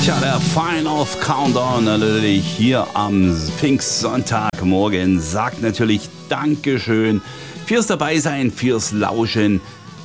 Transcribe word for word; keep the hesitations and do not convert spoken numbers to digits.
Tja, der Final Countdown natürlich hier am Pfingstsonntagmorgen sagt natürlich Dankeschön fürs Dabeisein, fürs Lauschen,